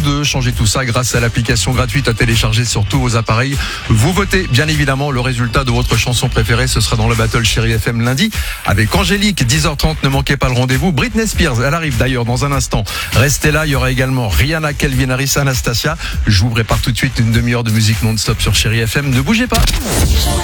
de changer tout ça grâce à l'application gratuite à télécharger sur tous vos appareils. Vous votez bien évidemment le résultat de votre chanson préférée. Ce sera dans le Battle Chérie FM lundi avec Angélique, 10h30. Ne manquez pas le rendez-vous. Britney Spears, elle arrive d'ailleurs dans un instant. Restez là, il y aura également Rihanna, Calvin Harris, Anastasia. Je vous prépare tout de suite une demi-heure de musique non-stop sur Chérie FM. Ne bougez pas.